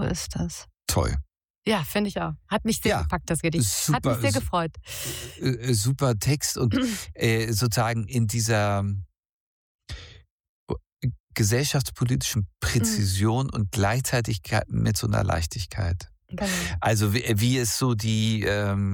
ist das. Toll. Ja, finde ich auch. Hat mich sehr gepackt, das Gedicht. Super, hat mich sehr gefreut. Super Text und sozusagen in dieser gesellschaftspolitischen Präzision und gleichzeitig mit so einer Leichtigkeit. Genau. Also wie es so die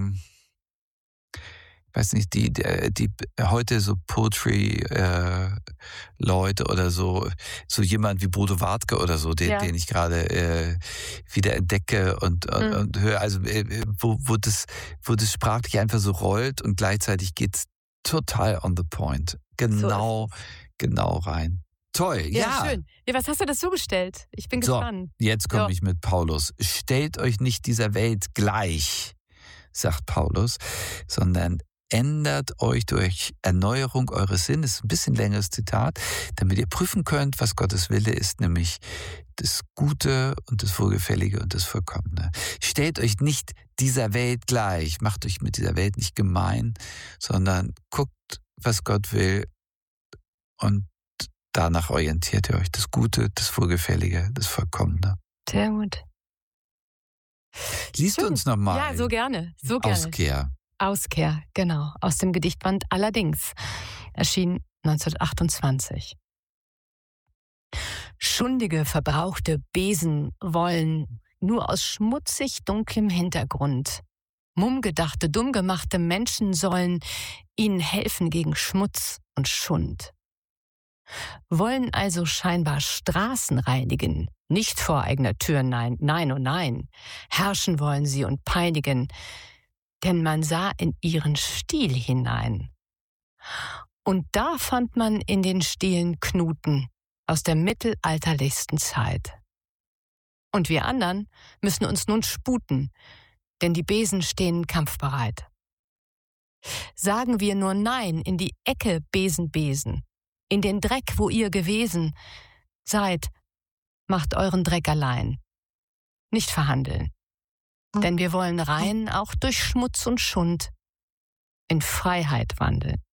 weiß nicht, die heute so Poetry Leute oder so jemand wie Bodo Wartke oder so, den ich gerade wieder entdecke und höre, also wo das sprachlich einfach so rollt und gleichzeitig geht's total on the point. Genau rein. Toll, ja. Schön. Ja, was hast du dazu gestellt? Ich bin gespannt. Jetzt komme ich mit Paulus. Stellt euch nicht dieser Welt gleich, sagt Paulus, sondern ändert euch durch Erneuerung eures Sinnes, ein bisschen längeres Zitat, damit ihr prüfen könnt, was Gottes Wille ist, nämlich das Gute und das Wohlgefällige und das Vollkommene. Stellt euch nicht dieser Welt gleich, macht euch mit dieser Welt nicht gemein, sondern guckt, was Gott will und danach orientiert ihr euch. Das Gute, das Wohlgefällige, das Vollkommene. Sehr gut. Liest du uns nochmal? Ja, so gerne. Auskehr, genau, aus dem Gedichtband Allerdings, erschien 1928. Schundige, verbrauchte Besen wollen nur aus schmutzig dunklem Hintergrund. Mummgedachte, dummgemachte Menschen sollen ihnen helfen gegen Schmutz und Schund. Wollen also scheinbar Straßen reinigen, nicht vor eigener Tür, nein, oh nein. Herrschen wollen sie und peinigen, denn man sah in ihren Stiel hinein. Und da fand man in den Stielen Knuten aus der mittelalterlichsten Zeit. Und wir anderen müssen uns nun sputen, denn die Besen stehen kampfbereit. Sagen wir nur Nein in die Ecke, Besen, in den Dreck, wo ihr gewesen seid, macht euren Dreck allein. Nicht verhandeln. Denn wir wollen rein auch durch Schmutz und Schund in Freiheit wandeln.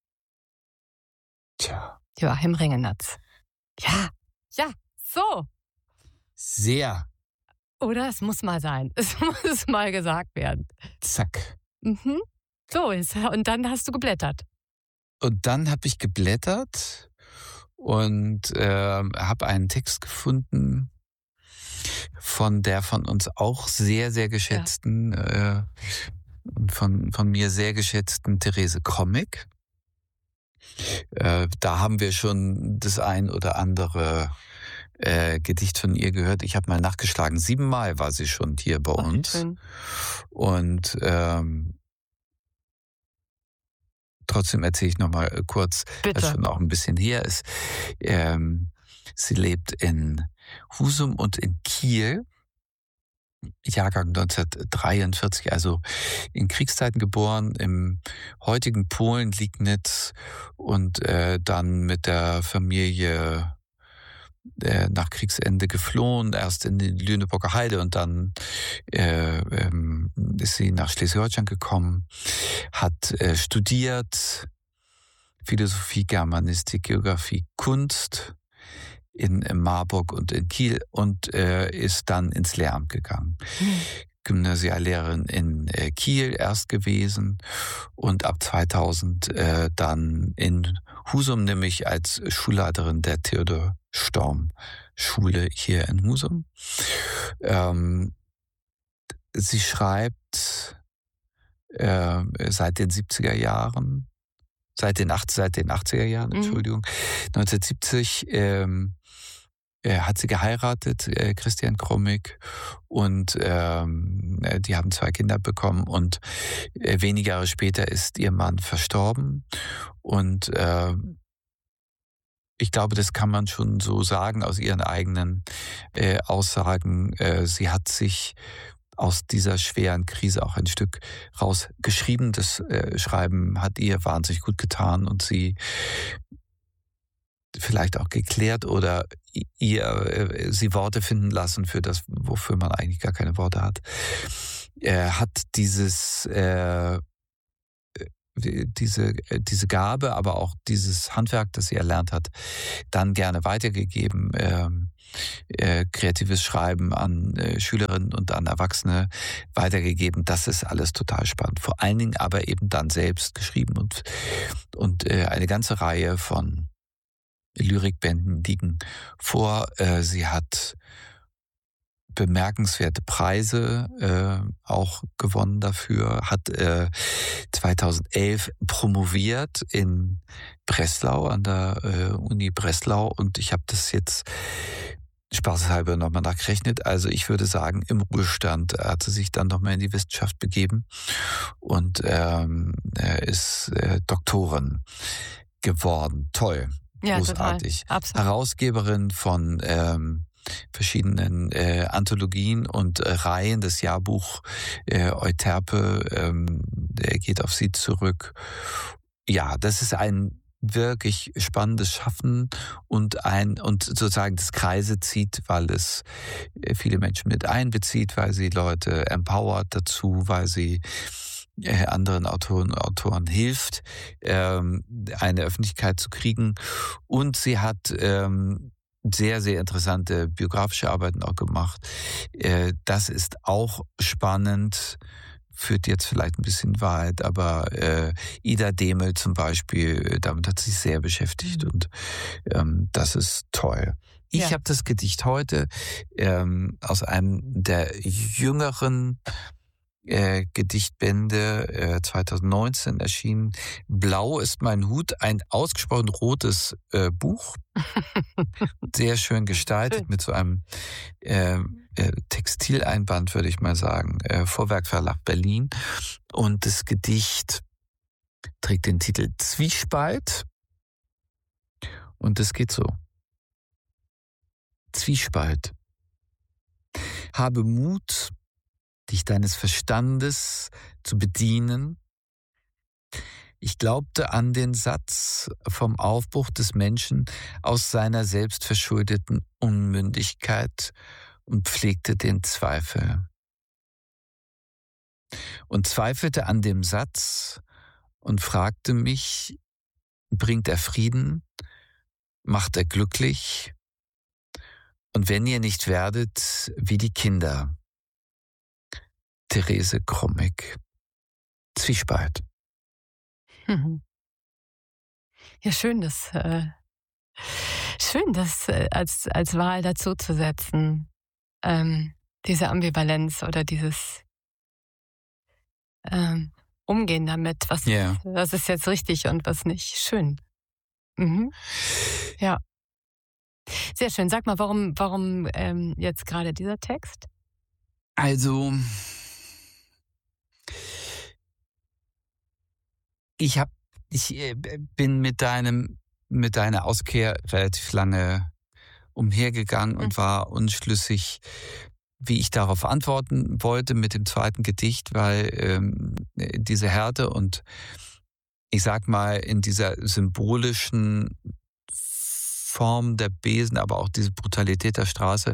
Tja. Joachim Ringelnatz. Ja, so. Sehr. Oder es muss mal sein. Es muss mal gesagt werden. Zack. Mhm. So, und dann hast du geblättert. Und dann habe ich geblättert und habe einen Text gefunden von der von uns auch sehr, sehr geschätzten, von mir sehr geschätzten Therese Krommig. Da haben wir schon das ein oder andere Gedicht von ihr gehört. Ich habe mal nachgeschlagen. 7 Mal war sie schon hier bei uns. Schön. Und trotzdem erzähle ich noch mal kurz, was schon auch ein bisschen her ist. Sie lebt in Husum und in Kiel, Jahrgang 1943, also in Kriegszeiten geboren, im heutigen Polen, Liegnitz, und dann mit der Familie nach Kriegsende geflohen, erst in die Lüneburger Heide und dann ist sie nach Schleswig-Holstein gekommen, hat studiert Philosophie, Germanistik, Geographie, Kunst in Marburg und in Kiel und ist dann ins Lehramt gegangen. Gymnasiallehrerin in Kiel erst gewesen und ab 2000 dann in Husum, nämlich als Schulleiterin der Theodor Storm Schule hier in Husum. Sie schreibt seit den 70er Jahren, seit den 80er Jahren, Entschuldigung, 1970 hat sie geheiratet, Christian Krommig, und die haben 2 Kinder bekommen und wenige Jahre später ist ihr Mann verstorben und ich glaube, das kann man schon so sagen aus ihren eigenen Aussagen. Sie hat sich aus dieser schweren Krise auch ein Stück rausgeschrieben. Das Schreiben hat ihr wahnsinnig gut getan und sie vielleicht auch geklärt oder sie Worte finden lassen für das, wofür man eigentlich gar keine Worte hat. Hat dieses diese Gabe, aber auch dieses Handwerk, das sie erlernt hat, dann gerne weitergegeben. Kreatives Schreiben an Schülerinnen und an Erwachsene weitergegeben. Das ist alles total spannend. Vor allen Dingen aber eben dann selbst geschrieben und eine ganze Reihe von Lyrikbänden liegen vor. Sie hat bemerkenswerte Preise auch gewonnen dafür, hat 2011 promoviert in Breslau, an der Uni Breslau, und ich habe das jetzt spaßeshalber nochmal nachgerechnet. Also ich würde sagen, im Ruhestand hat sie sich dann nochmal in die Wissenschaft begeben und ist Doktorin geworden. Toll, Ja, großartig. total. Absolut. Herausgeberin von verschiedenen Anthologien und Reihen. Das Jahrbuch Euterpe geht auf sie zurück. Ja, das ist ein wirklich spannendes Schaffen und sozusagen das Kreise zieht, weil es viele Menschen mit einbezieht, weil sie Leute empowert dazu, weil sie anderen Autoren und Autoren hilft, eine Öffentlichkeit zu kriegen. Und sie hat sehr, sehr interessante biografische Arbeiten auch gemacht. Das ist auch spannend, führt jetzt vielleicht ein bisschen weit, aber Ida Demel zum Beispiel, damit hat sie sich sehr beschäftigt und das ist toll. Ich habe das Gedicht heute aus einem der jüngeren Gedichtbände 2019 erschienen. Blau ist mein Hut, ein ausgesprochen rotes Buch. Sehr schön gestaltet mit so einem Textileinband, würde ich mal sagen. Vorwerk Verlag Berlin. Und das Gedicht trägt den Titel Zwiespalt. Und es geht so. Zwiespalt. Habe Mut, dich deines Verstandes zu bedienen. Ich glaubte an den Satz vom Aufbruch des Menschen aus seiner selbstverschuldeten Unmündigkeit und pflegte den Zweifel. Und zweifelte an dem Satz und fragte mich, bringt er Frieden? Macht er glücklich? Und wenn ihr nicht werdet wie die Kinder? Therese Krommig. Zwiespalt. Ja, schön, das als Wahl dazu zu setzen. Diese Ambivalenz oder dieses Umgehen damit, was ist jetzt richtig und was nicht. Schön. Ja. Sehr schön. Sag mal, warum jetzt gerade dieser Text? Also, ich bin mit deiner Auskehr relativ lange umhergegangen und war unschlüssig, wie ich darauf antworten wollte mit dem zweiten Gedicht, weil diese Härte und ich sag mal in dieser symbolischen Form der Besen, aber auch diese Brutalität der Straße,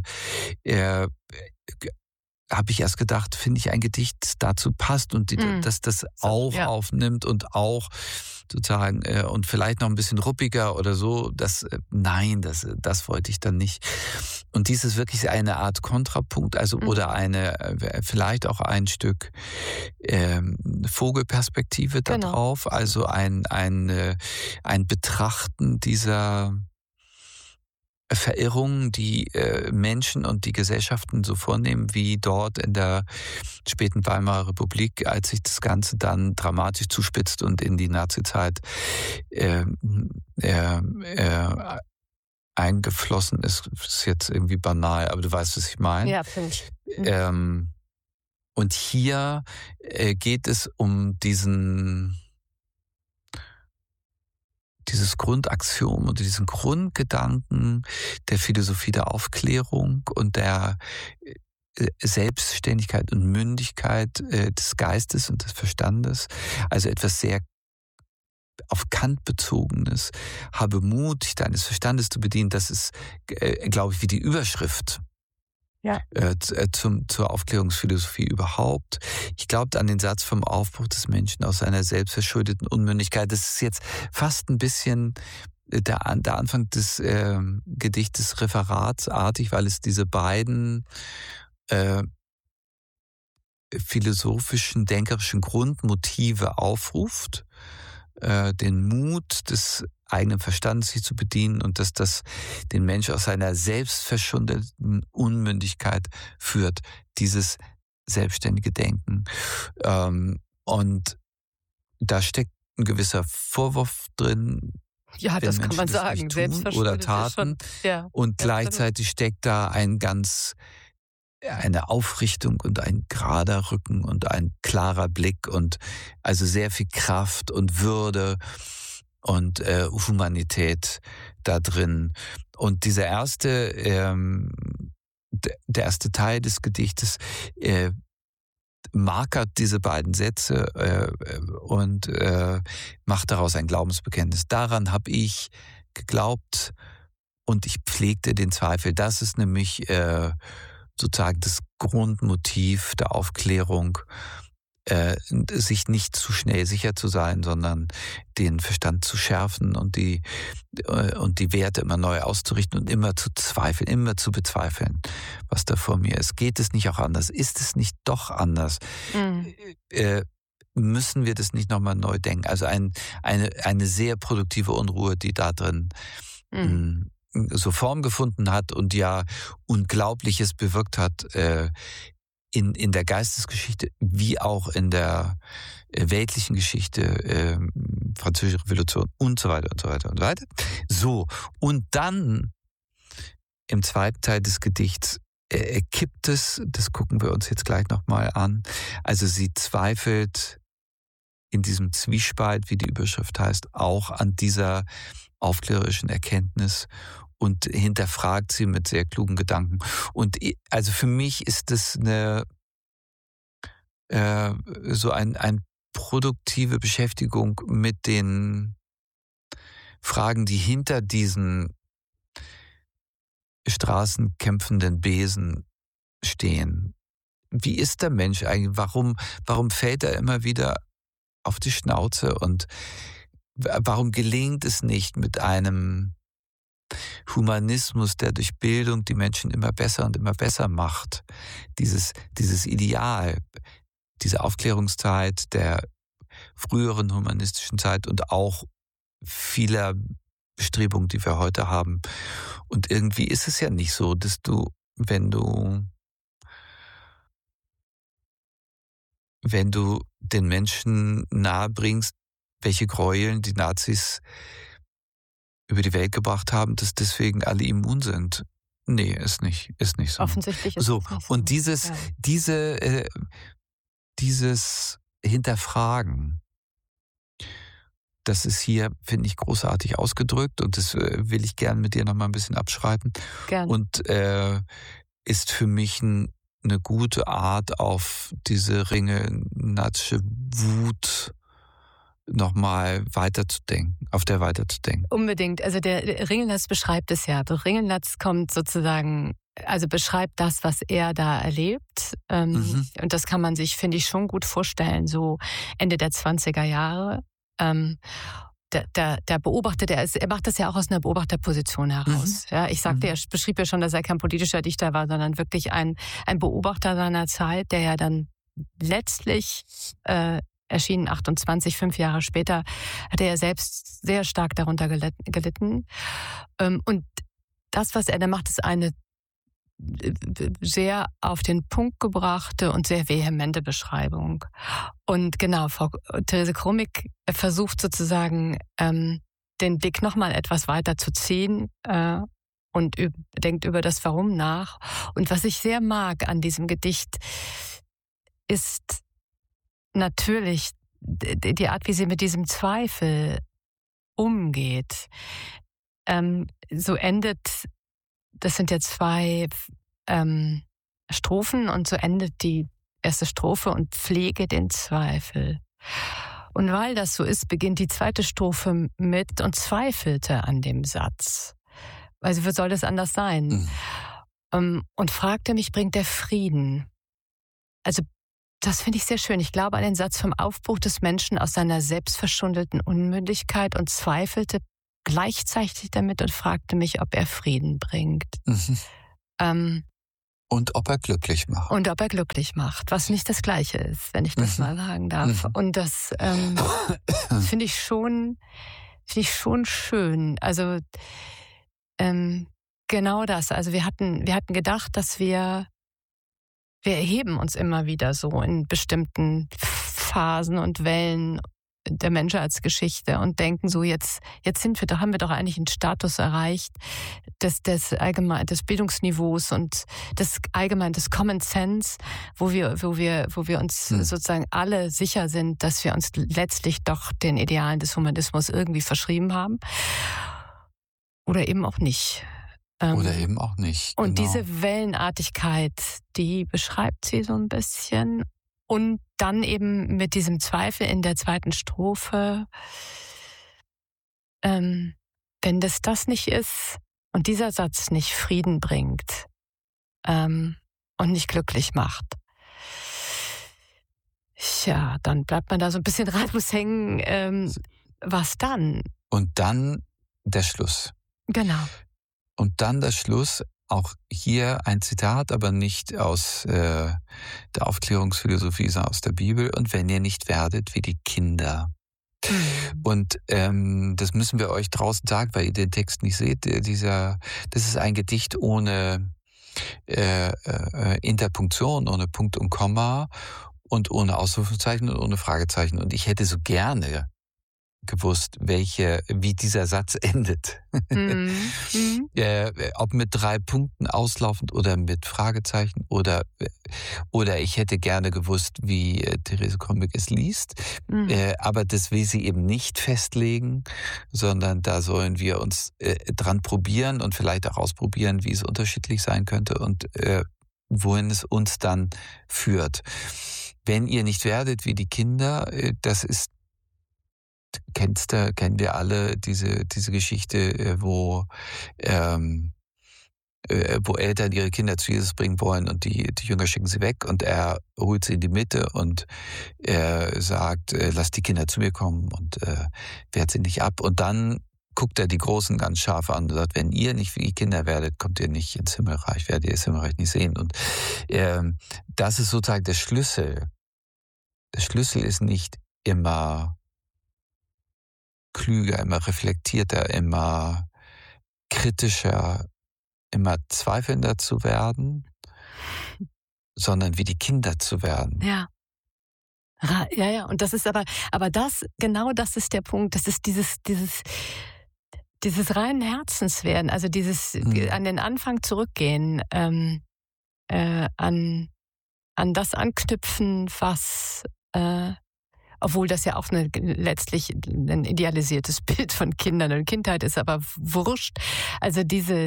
habe ich erst gedacht, finde ich ein Gedicht, das dazu passt und dass das auch aufnimmt und auch sozusagen und vielleicht noch ein bisschen ruppiger oder so. Das wollte ich dann nicht. Und dies ist wirklich eine Art Kontrapunkt, also oder vielleicht auch ein Stück Vogelperspektive da drauf, also ein Betrachten dieser Verirrungen, die Menschen und die Gesellschaften so vornehmen, wie dort in der späten Weimarer Republik, als sich das Ganze dann dramatisch zuspitzt und in die Nazizeit eingeflossen ist. Das ist jetzt irgendwie banal, aber du weißt, was ich meine. Ja, finde ich. Und hier geht es um dieses Grundaxiom und diesen Grundgedanken der Philosophie der Aufklärung und der Selbstständigkeit und Mündigkeit des Geistes und des Verstandes. Also etwas sehr auf Kant bezogenes. Habe Mut, dich deines Verstandes zu bedienen. Das ist, glaube ich, wie die Überschrift Ja. Zur Aufklärungsphilosophie überhaupt. Ich glaube an den Satz vom Aufbruch des Menschen aus seiner selbstverschuldeten Unmündigkeit. Das ist jetzt fast ein bisschen der Anfang des Gedichtes referatsartig, weil es diese beiden philosophischen, denkerischen Grundmotive aufruft. Den Mut des eigenen Verstandes sich zu bedienen und dass das den Mensch aus seiner selbstverschuldeten Unmündigkeit führt, dieses selbstständige Denken. Und da steckt ein gewisser Vorwurf drin, Ja, das kann man sagen. Selbstverschuldet oder taten. Ja, und gleichzeitig steckt da eine Aufrichtung und ein gerader Rücken und ein klarer Blick und also sehr viel Kraft und Würde und Humanität da drin. Und der erste Teil des Gedichtes markert diese beiden Sätze und macht daraus ein Glaubensbekenntnis. Daran habe ich geglaubt und ich pflegte den Zweifel. Das ist nämlich sozusagen das Grundmotiv der Aufklärung, sich nicht zu schnell sicher zu sein, sondern den Verstand zu schärfen und die Werte immer neu auszurichten und immer zu zweifeln, immer zu bezweifeln, was da vor mir ist. Geht es nicht auch anders? Ist es nicht doch anders? Müssen wir das nicht nochmal neu denken? Also eine sehr produktive Unruhe, die da drin so Form gefunden hat und ja Unglaubliches bewirkt hat in der Geistesgeschichte wie auch in der weltlichen Geschichte, Französische Revolution und so weiter und so weiter und so weiter. So, und dann im zweiten Teil des Gedichts kippt es, das gucken wir uns jetzt gleich nochmal an, also sie zweifelt in diesem Zwiespalt, wie die Überschrift heißt, auch an dieser aufklärerischen Erkenntnis und hinterfragt sie mit sehr klugen Gedanken. Und also für mich ist das so eine produktive Beschäftigung mit den Fragen, die hinter diesen straßenkämpfenden Besen stehen. Wie ist der Mensch eigentlich? Warum fällt er immer wieder auf die Schnauze und warum gelingt es nicht mit einem Humanismus, der durch Bildung die Menschen immer besser und immer besser macht? Dieses Ideal, diese Aufklärungszeit der früheren humanistischen Zeit und auch vieler Bestrebungen, die wir heute haben. Und irgendwie ist es ja nicht so, dass du, wenn du den Menschen nahebringst, welche Gräueln die Nazis über die Welt gebracht haben, dass deswegen alle immun sind. Nee, ist nicht so. Offensichtlich ist so. Es nicht so. Und dieses Hinterfragen, das ist hier, finde ich, großartig ausgedrückt und das will ich gerne mit dir noch mal ein bisschen abschreiten. Gerne. Und ist für mich eine gute Art, auf diese Ringelnatzsche Wut nochmal weiterzudenken. Unbedingt. Also der Ringelnatz beschreibt es ja. Der Ringelnatz kommt sozusagen, also beschreibt das, was er da erlebt. Und das kann man sich, finde ich, schon gut vorstellen, so Ende der 20er Jahre. Der beobachtet, er macht das ja auch aus einer Beobachterposition heraus. Ja, ich sagte, er beschrieb ja schon, dass er kein politischer Dichter war, sondern wirklich ein Beobachter seiner Zeit, der ja dann letztlich erschienen 28, 5 Jahre später, hat er selbst sehr stark darunter gelitten. Und das, was er da macht, ist eine sehr auf den Punkt gebrachte und sehr vehemente Beschreibung. Und genau, Frau Therese Chromik versucht sozusagen, den Blick nochmal etwas weiter zu ziehen und denkt über das Warum nach. Und was ich sehr mag an diesem Gedicht, ist natürlich die Art, wie sie mit diesem Zweifel umgeht. So endet, das sind ja 2 Strophen und so endet die erste Strophe und pflege den Zweifel. Und weil das so ist, beginnt die zweite Strophe mit und zweifelte an dem Satz. Also wie soll das anders sein? und fragte mich, bringt der Frieden? Also das finde ich sehr schön. Ich glaube an den Satz vom Aufbruch des Menschen aus seiner selbstverschuldelten Unmündigkeit und zweifelte gleichzeitig damit und fragte mich, ob er Frieden bringt. Ähm, Und ob er glücklich macht. Und ob er glücklich macht, was nicht das Gleiche ist, wenn ich das mal sagen darf. Und das finde ich schon schön. Also genau das. Also wir hatten gedacht, dass wir erheben uns immer wieder so in bestimmten Phasen und Wellen der Menschheitsgeschichte und denken so, jetzt haben wir doch eigentlich einen Status erreicht des Bildungsniveaus und des Common Sense, wo wir uns sozusagen alle sicher sind, dass wir uns letztlich doch den Idealen des Humanismus irgendwie verschrieben haben. Oder eben auch nicht. Oder eben auch nicht. Und genau. diese Wellenartigkeit, die beschreibt sie so ein bisschen. Und dann eben mit diesem Zweifel in der zweiten Strophe, wenn das nicht ist und dieser Satz nicht Frieden bringt und nicht glücklich macht, ja, dann bleibt man da so ein bisschen ratlos hängen. Was dann? Und dann der Schluss. Genau. Und dann der Schluss, auch hier ein Zitat, aber nicht aus der Aufklärungsphilosophie, sondern aus der Bibel. Und wenn ihr nicht werdet wie die Kinder. Und das müssen wir euch draußen sagen, weil ihr den Text nicht seht. Das ist ein Gedicht ohne Interpunktion, ohne Punkt und Komma und ohne Ausrufezeichen und ohne Fragezeichen. Und ich hätte so gerne gewusst, wie dieser Satz endet. Ob mit 3 Punkten auslaufend oder mit Fragezeichen oder ich hätte gerne gewusst, wie Therese Krommig es liest. Aber das will sie eben nicht festlegen, sondern da sollen wir uns dran probieren und vielleicht auch ausprobieren, wie es unterschiedlich sein könnte und wohin es uns dann führt. Wenn ihr nicht werdet wie die Kinder, das ist kennen wir alle diese Geschichte, wo Eltern ihre Kinder zu Jesus bringen wollen und die Jünger schicken sie weg und er holt sie in die Mitte und er sagt, lasst die Kinder zu mir kommen und wehrt sie nicht ab. Und dann guckt er die Großen ganz scharf an und sagt, wenn ihr nicht wie Kinder werdet, kommt ihr nicht ins Himmelreich, werdet ihr das Himmelreich nicht sehen. Und das ist sozusagen der Schlüssel. Der Schlüssel ist nicht immer klüger, immer reflektierter, immer kritischer, immer zweifelnder zu werden, sondern wie die Kinder zu werden. Ja. Ja, und das ist aber genau das ist der Punkt, das ist dieses reinen Herzenswerden, also dieses an den Anfang zurückgehen, an das anknüpfen, was obwohl das ja auch letztlich ein diese Kindern und Kindheit ist, aber wurscht. Also diese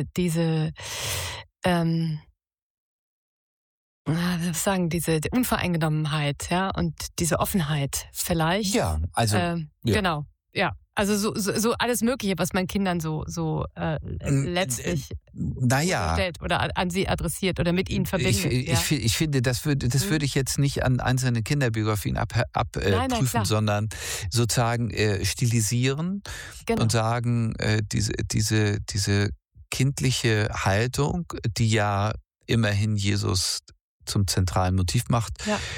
Unvoreingenommenheit, ja, und diese Offenheit vielleicht. Ja, also ja. Genau, ja. Also so alles Mögliche, was man Kindern so letztlich stellt oder an sie adressiert oder mit ihnen verbindet. Ich finde, das würde ich jetzt nicht an einzelne Kinderbiografien abprüfen, sondern sozusagen stilisieren und sagen, diese kindliche Haltung, die ja immerhin Jesus zum zentralen Motiv macht,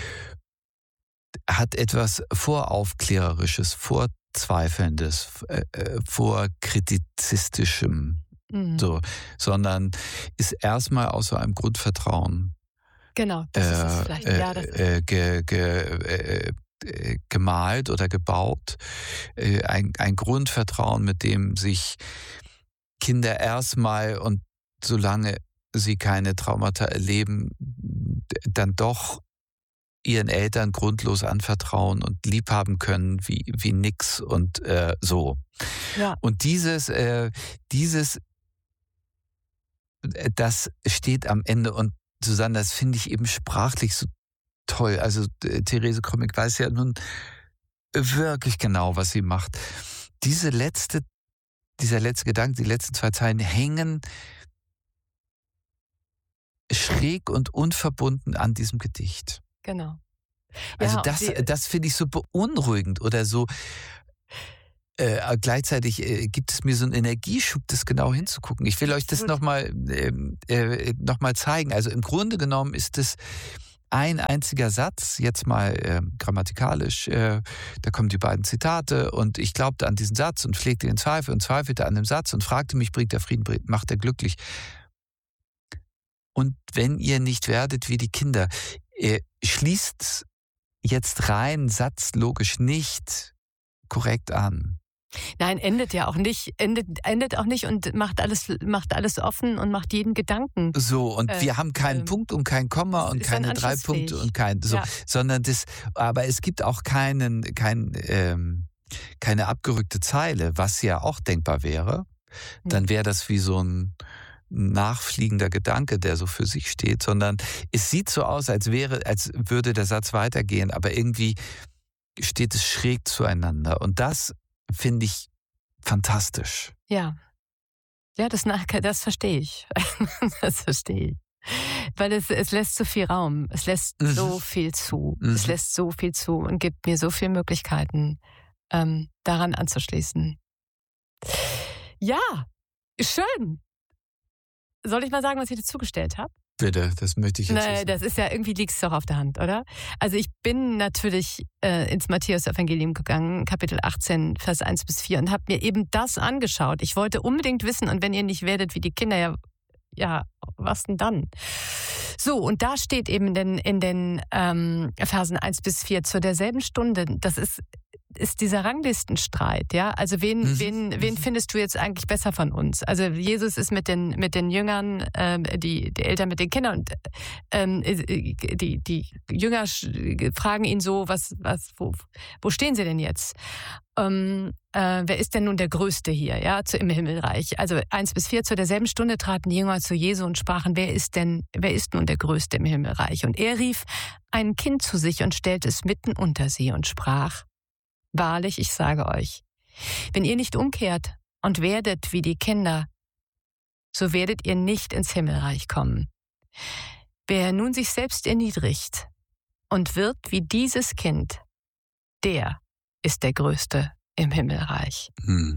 hat etwas Voraufklärerisches, Vorzweifelndes, Vorkritizistischem, sondern ist erstmal aus so einem Grundvertrauen genau, das ist es vielleicht. Gemalt oder gebaut. Ein Grundvertrauen, mit dem sich Kinder erstmal und solange sie keine Traumata erleben, dann doch ihren Eltern grundlos anvertrauen und lieb haben können wie nix und so. Ja. Und das steht am Ende und Susanne, das finde ich eben sprachlich so toll. Also Therese Krommig weiß ja nun wirklich genau, was sie macht. Dieser letzte Gedanke, die letzten 2 Zeilen hängen schräg und unverbunden an diesem Gedicht. Genau. Also Ja, das finde ich so beunruhigend oder so. Gleichzeitig gibt es mir so einen Energieschub, das genau hinzugucken. Ich will euch das nochmal noch mal zeigen. Also im Grunde genommen ist es ein einziger Satz, jetzt mal grammatikalisch, da kommen die beiden Zitate und ich glaubte an diesen Satz und pflegte den Zweifel und zweifelte an dem Satz und fragte mich, bringt er Frieden, macht er glücklich? Und wenn ihr nicht werdet wie die Kinder, schließt jetzt rein satzlogisch nicht korrekt an. Nein, endet auch nicht und macht alles offen und macht jeden Gedanken. So, und wir haben keinen Punkt und kein Komma und keine 3 Punkte und sondern aber es gibt auch keine abgerückte Zeile, was ja auch denkbar wäre. Dann wäre das wie so ein nachfliegender Gedanke, der so für sich steht, sondern es sieht so aus, als würde der Satz weitergehen, aber irgendwie steht es schräg zueinander. Und das finde ich fantastisch. Ja. Ja, das verstehe ich. Das verstehe ich. Weil es lässt so viel Raum. Es lässt so viel zu. Es lässt so viel zu und gibt mir so viele Möglichkeiten, daran anzuschließen. Ja, schön. Soll ich mal sagen, was ich dazu gestellt habe? Bitte, das möchte ich jetzt wissen. Das ist ja, irgendwie liegt es doch auf der Hand, oder? Also ich bin natürlich ins Matthäus-Evangelium gegangen, Kapitel 18, Vers 1-4 und habe mir eben das angeschaut. Ich wollte unbedingt wissen, und wenn ihr nicht werdet wie die Kinder, ja, was denn dann? So, und da steht eben in den Versen 1-4, zu derselben Stunde, das ist dieser Ranglistenstreit, ja? Also wen findest du jetzt eigentlich besser von uns? Also Jesus ist mit den Jüngern, die Eltern mit den Kindern und die Jünger fragen ihn so, wo stehen sie denn jetzt? Wer ist denn nun der Größte hier, ja, im Himmelreich? Also 1-4, zu derselben Stunde traten die Jünger zu Jesu und sprachen, wer ist nun der Größte im Himmelreich? Und er rief ein Kind zu sich und stellte es mitten unter sie und sprach, wahrlich, ich sage euch, wenn ihr nicht umkehrt und werdet wie die Kinder, so werdet ihr nicht ins Himmelreich kommen. Wer nun sich selbst erniedrigt und wird wie dieses Kind, der ist der Größte im Himmelreich.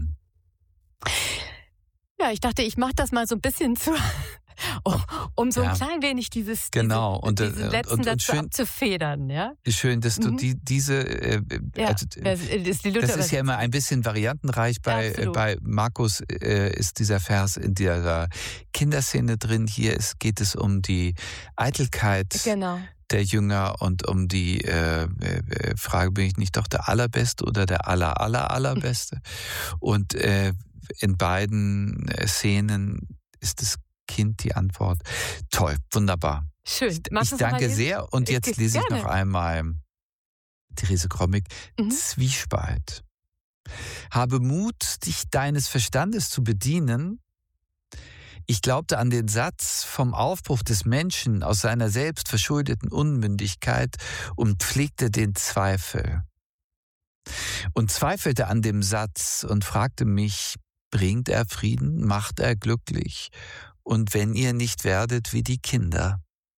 Ja, ich dachte, ich mache das mal so ein bisschen um so ein klein wenig diesen letzten Satz abzufedern. Ja? Schön, dass du das ist ja immer ein bisschen variantenreich. Bei Markus ist dieser Vers in dieser Kinderszene drin. Hier geht es um die Eitelkeit. Genau. Der Jünger und um die Frage, bin ich nicht doch der Allerbeste oder der Allerbeste? Und in beiden Szenen ist das Kind die Antwort. Toll, wunderbar. Schön. Ich danke sehr und jetzt lese ich noch einmal Therese Krommig, Zwiespalt. Habe Mut, dich deines Verstandes zu bedienen. Ich glaubte an den Satz vom Aufbruch des Menschen aus seiner selbst verschuldeten Unmündigkeit und pflegte den Zweifel. Und zweifelte an dem Satz und fragte mich, bringt er Frieden, macht er glücklich? Und wenn ihr nicht werdet wie die Kinder?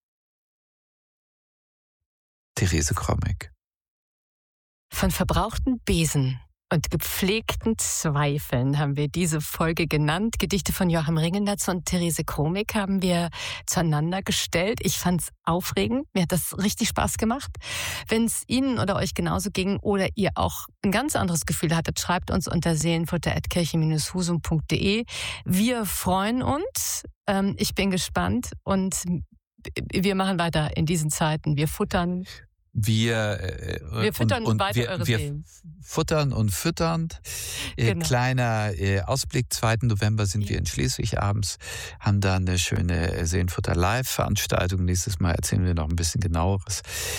Therese Krommig. Von verbrauchten Besen und gepflegten Zweifeln haben wir diese Folge genannt. Gedichte von Joachim Ringelnatz und Therese Krommig haben wir zueinander gestellt. Ich fand's aufregend. Mir hat das richtig Spaß gemacht. Wenn es Ihnen oder euch genauso ging oder ihr auch ein ganz anderes Gefühl hattet, schreibt uns unter seelenfutter@kirche-husum.de. Wir freuen uns. Ich bin gespannt und wir machen weiter in diesen Zeiten. Wir futtern. Wir füttern weiter eure Seelen. Futtern und füttern. Genau. Kleiner Ausblick, 2. November sind wir in Schleswig abends, haben da eine schöne Seelenfutter-Live-Veranstaltung. Nächstes Mal erzählen wir noch ein bisschen genaueres,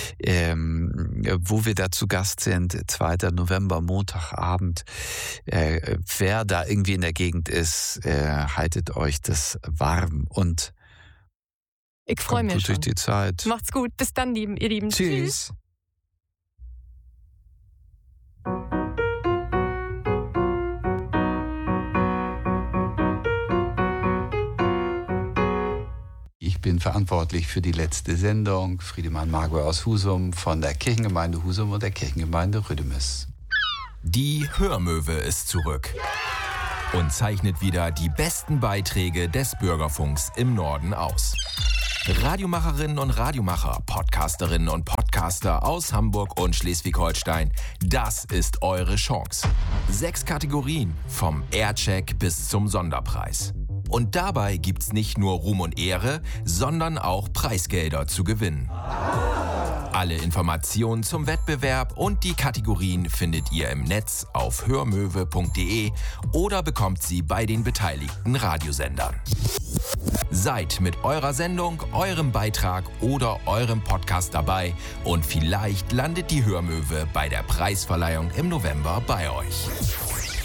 wo wir da zu Gast sind. 2. November, Montagabend. Wer da irgendwie in der Gegend ist, haltet euch das warm und ich freue mich schon. Durch die Zeit. Macht's gut. Bis dann, ihr Lieben. Tschüss. Ich bin verantwortlich für die letzte Sendung. Friedemann Margot aus Husum von der Kirchengemeinde Husum und der Kirchengemeinde Rödemis. Die Hörmöwe ist zurück und zeichnet wieder die besten Beiträge des Bürgerfunks im Norden aus. Radiomacherinnen und Radiomacher, Podcasterinnen und Podcaster aus Hamburg und Schleswig-Holstein, das ist eure Chance. 6 Kategorien, vom Aircheck bis zum Sonderpreis. Und dabei gibt's nicht nur Ruhm und Ehre, sondern auch Preisgelder zu gewinnen. Alle Informationen zum Wettbewerb und die Kategorien findet ihr im Netz auf hörmöwe.de oder bekommt sie bei den beteiligten Radiosendern. Seid mit eurer Sendung, eurem Beitrag oder eurem Podcast dabei und vielleicht landet die Hörmöwe bei der Preisverleihung im November bei euch.